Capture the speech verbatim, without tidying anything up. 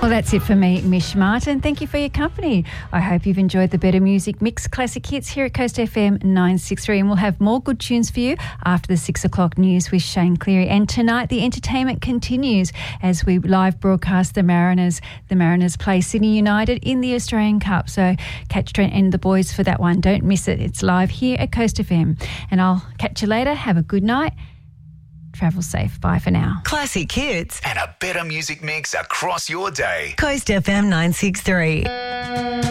Well, that's it for me, Mish Martin. Thank you for your company. I hope you've enjoyed the Better Music Mix Classic Hits here at Coast F M nine sixty-three, and we'll have more good tunes for you after the six o'clock news with Shane Cleary. And tonight the entertainment continues as we live broadcast the Mariners. The Mariners play Sydney United in the Australian Cup, so catch Trent and the boys for that one. Don't miss it. It's live here at Coast F M. And I'll catch you later. Have a good night. Travel safe. Bye for now. Classic hits and a better music mix across your day. Coast F M nine sixty-three.